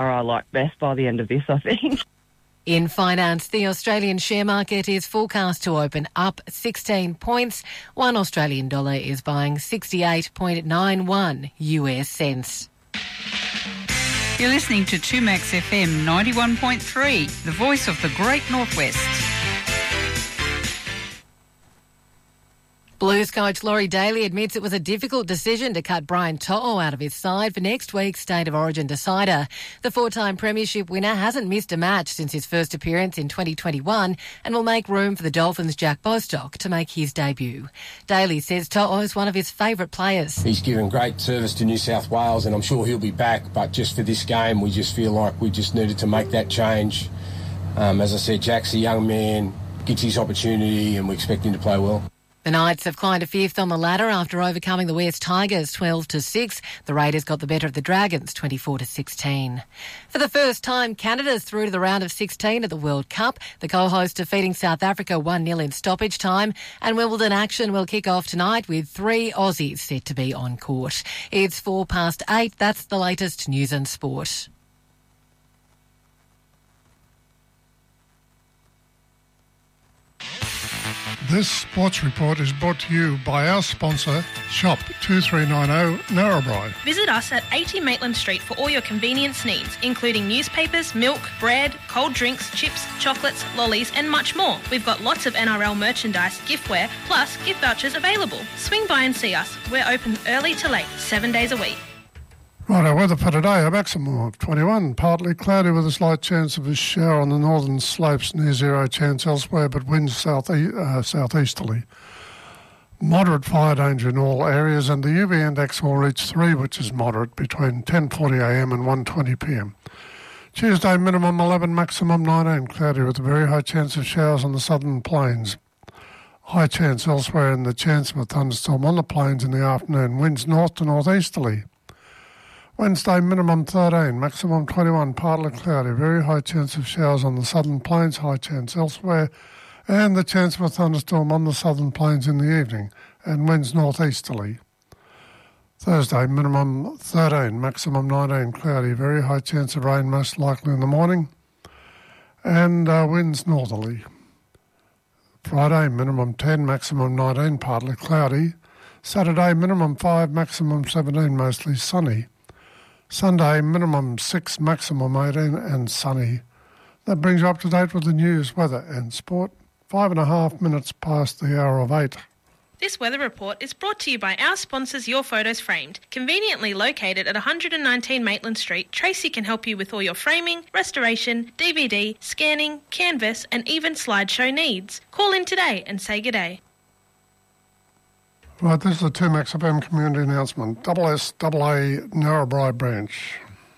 I like best by the end of this, I think. In finance, the Australian share market is forecast to open up 16 points. One Australian dollar is buying 68.91 US cents. You're listening to 2Max FM 91.3, the voice of the Great Northwest. Blues coach Laurie Daly admits it was a difficult decision to cut Brian To'o out of his side for next week's State of Origin decider. The four-time premiership winner hasn't missed a match since his first appearance in 2021 and will make room for the Dolphins' Jack Bostock to make his debut. Daly says To'o is one of his favourite players. He's given great service to New South Wales and I'm sure he'll be back, but just for this game we just feel like we just needed to make that change. As I said, Jack's a young man, gets his opportunity and we expect him to play well. The Knights have climbed to fifth on the ladder after overcoming the West Tigers 12-6. The Raiders got the better of the Dragons 24-16. For the first time, Canada's through to the round of 16 at the World Cup. The co-host defeating South Africa 1-0 in stoppage time. And Wimbledon action will kick off tonight with 3 Aussies set to be on court. It's 8:04. That's the latest news and sport. This sports report is brought to you by our sponsor, Shop 2390 Narrabri. Visit us at 80 Maitland Street for all your convenience needs, including newspapers, milk, bread, cold drinks, chips, chocolates, lollies and much more. We've got lots of NRL merchandise, giftware, plus gift vouchers available. Swing by and see us. We're open early to late, 7 days a week. Right, our weather for today, a maximum of 21, partly cloudy with a slight chance of a shower on the northern slopes, near zero chance elsewhere, but winds southeasterly. Moderate fire danger in all areas, and the UV index will reach 3, which is moderate, between 10:40am and 1:20pm. Tuesday, minimum 11, maximum 19, cloudy with a very high chance of showers on the southern plains. High chance elsewhere and the chance of a thunderstorm on the plains in the afternoon, winds north to northeasterly. Wednesday, minimum 13, maximum 21, partly cloudy, very high chance of showers on the southern plains, high chance elsewhere, and the chance of a thunderstorm on the southern plains in the evening, and winds northeasterly. Thursday, minimum 13, maximum 19, cloudy, very high chance of rain, most likely in the morning, and winds northerly. Friday, minimum 10, maximum 19, partly cloudy. Saturday, minimum 5, maximum 17, mostly sunny. Sunday, minimum 6, maximum 18 and sunny. That brings you up to date with the news, weather and sport. 5.5 minutes past the hour of 8. This weather report is brought to you by our sponsors Your Photos Framed. Conveniently located at 119 Maitland Street, Tracy can help you with all your framing, restoration, DVD, scanning, canvas and even slideshow needs. Call in today and say good day. Right, this is a 2Max FM community announcement. SSAA Narrabri branch.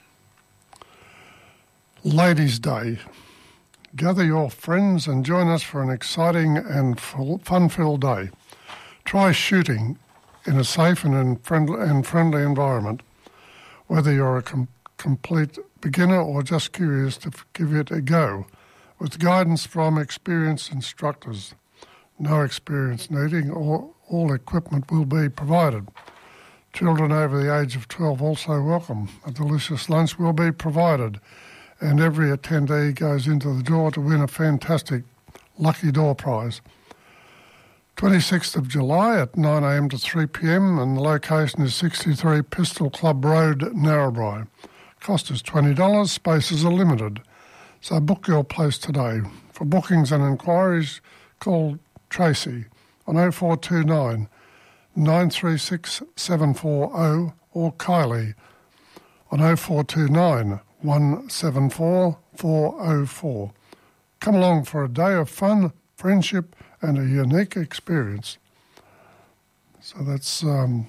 Ladies' Day. Gather your friends and join us for an exciting and fun-filled day. Try shooting in a safe and friendly environment. Whether you're a complete beginner or just curious to give it a go, with guidance from experienced instructors. No experience needing or all equipment will be provided. Children over the age of 12 also welcome. A delicious lunch will be provided, and every attendee goes into the draw to win a fantastic lucky door prize. 26th of July at 9am to 3pm, and the location is 63 Pistol Club Road, Narrabri. Cost is $20, spaces are limited, so book your place today. For bookings and inquiries, call Tracy on 0429 936 740 or Kylie on 0429 174 404. Come along for a day of fun, friendship and a unique experience. So that's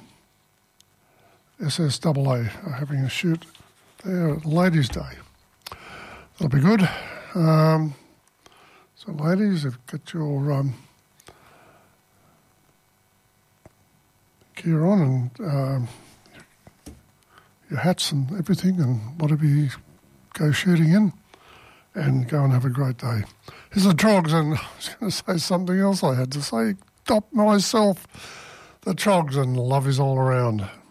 SSAA having a shoot there at Ladies' Day. That'll be good. So ladies, you've got your gear on and your hats and everything and whatever you go shooting in, and go and have a great day. Here's the Trogs, and I was going to say something else I had to say. Stop myself. The Trogs, and love is all around.